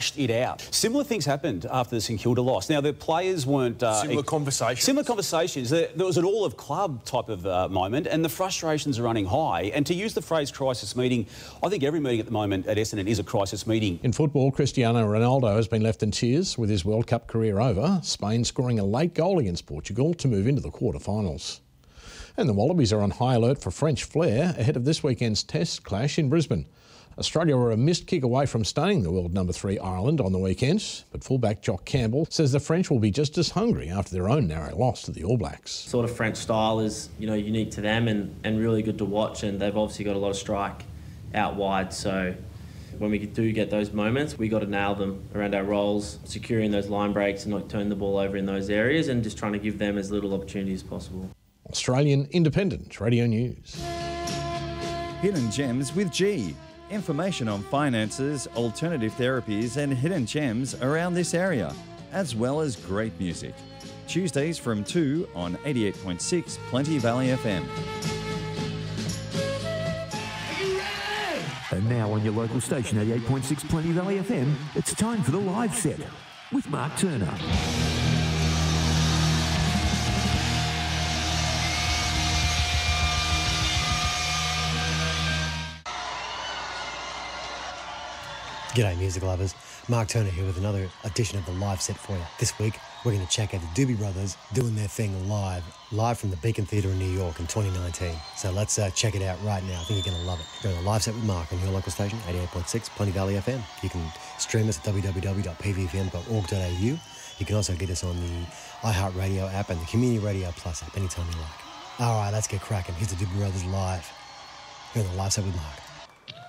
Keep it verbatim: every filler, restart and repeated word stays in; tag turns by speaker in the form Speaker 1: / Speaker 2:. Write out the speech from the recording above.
Speaker 1: washed it out. Similar things happened after the St Kilda loss. Now, the players weren't... Uh,
Speaker 2: similar conversations.
Speaker 1: Similar conversations. There, there was an all-of-club type of uh, moment, and the frustrations are running high. And to use the phrase crisis meeting, I think every meeting at the moment at Essendon is a crisis meeting.
Speaker 3: In football, Cristiano Ronaldo has been left in tears with his World Cup career over. Spain scoring a late goal against Portugal to move into the quarter-finals. And the Wallabies are on high alert for French flair ahead of this weekend's Test clash in Brisbane. Australia were a missed kick away from stunning the world number three Ireland on the weekend, but fullback Jock Campbell says the French will be just as hungry after their own narrow loss to the All Blacks.
Speaker 4: Sort of French style is, you know, unique to them and, and really good to watch, and they've obviously got a lot of strike out wide, so when we do get those moments, we got to nail them around our roles, securing those line breaks and not turn the ball over in those areas, and just trying to give them as little opportunity as possible.
Speaker 3: Australian Independent Radio News.
Speaker 5: Hidden Gems with G. Information on finances, alternative therapies and hidden gems around this area, as well as great music. Tuesdays from two on eighty-eight point six Plenty Valley F M.
Speaker 6: And now on your local station, eighty-eight point six Plenty Valley F M, it's time for the live set with Mark Turner.
Speaker 7: G'day music lovers, Mark Turner here with another edition of the live set for you. This week we're going to check out the Doobie Brothers doing their thing live, live from the Beacon Theatre in New York in twenty nineteen. So let's uh, check it out right now. I think you're going to love it. Go to the live set with Mark on your local station, eighty-eight point six Plenty Valley F M. You can stream us at w w w dot p v f m dot org dot a u. You can also get us on the iHeartRadio app and the Community Radio Plus app anytime you like. All right, let's get cracking. Here's the Doobie Brothers live. Here on the live set with Mark.